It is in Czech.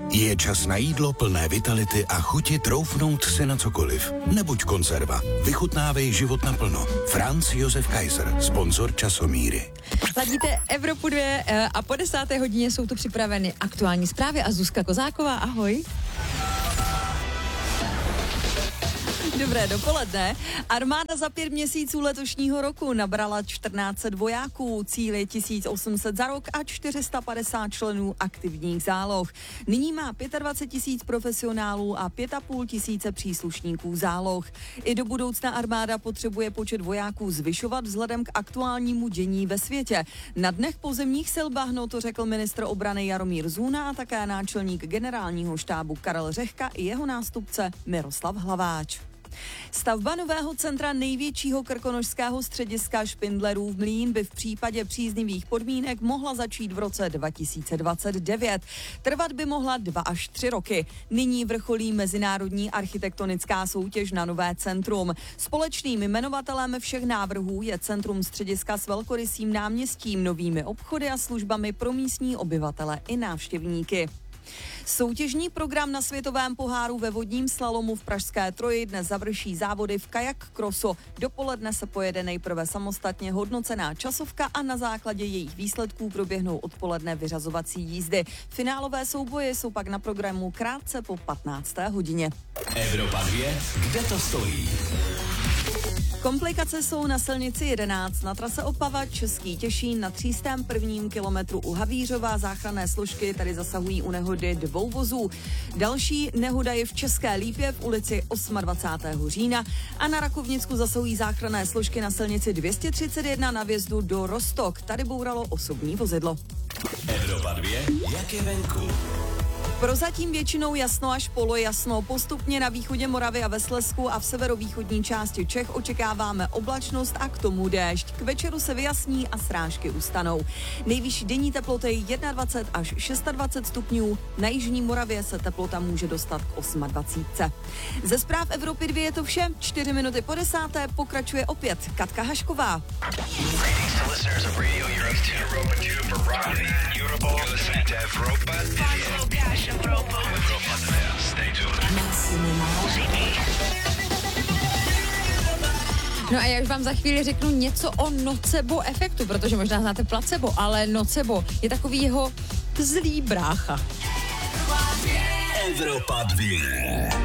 Je čas na jídlo plné vitality a chuti troufnout si na cokoliv. Nebuď konzerva. Vychutnávej život naplno. Franz Josef Kaiser, sponzor Časomíry. Ladíte Evropu 2 a po 10. hodině jsou tu připraveny aktuální zprávy a Zuzka Kozáková, ahoj. Dobré dopoledne. Armáda za 5 měsíců letošního roku nabrala 1400 vojáků, cíl je 1800 za rok a 450 členů aktivních záloh. Nyní má 25 000 profesionálů a 5 500 příslušníků záloh. I do budoucna armáda potřebuje počet vojáků zvyšovat vzhledem k aktuálnímu dění ve světě. Na dnech pozemních sil Bahno to řekl ministr obrany Jaromír Zůna a také náčelník generálního štábu Karel Řehka i jeho nástupce Miroslav Hlaváč. Stavba nového centra největšího krkonošského střediska špindlerů v Mlýn by v případě příznivých podmínek mohla začít v roce 2029. Trvat by mohla 2 až 3 roky. Nyní vrcholí mezinárodní architektonická soutěž na nové centrum. Společným jmenovatelem všech návrhů je centrum střediska s velkorysým náměstím, novými obchody a službami pro místní obyvatele i návštěvníky. Soutěžní program na světovém poháru ve vodním slalomu v Pražské Troji dnes završí závody v kajak krosu. Dopoledne se pojede nejprve samostatně hodnocená časovka a na základě jejich výsledků proběhnou odpoledne vyřazovací jízdy. Finálové souboje jsou pak na programu krátce po 15. hodině. Evropa 2, kde to stojí? Komplikace jsou na silnici 11 na trase Opava Český Těšín na 301. kilometru u Havířova. Záchranné složky tady zasahují u nehody 2 vozů. Další nehoda je v České Lípě v ulici 28. října a na Rakovnicku zasahují záchranné složky na silnici 231 na vjezdu do Roztok. Tady bouralo osobní vozidlo. Evropa 2, jak je venku? Prozatím většinou jasno až polojasno. Postupně na východě Moravy a ve Slezsku a v severovýchodní části Čech očekáváme oblačnost a k tomu déšť. K večeru se vyjasní a srážky ustanou. Nejvyšší denní teploty 21 až 26 stupňů. Na jižní Moravě se teplota může dostat k 28. Ze zpráv Evropy 2 je to vše. 4 minuty po 10. pokračuje opět Katka Hašková. No a já už vám za chvíli řeknu něco o nocebo efektu, protože možná znáte placebo, ale nocebo je takový jeho zlý brácha. Evropa 2.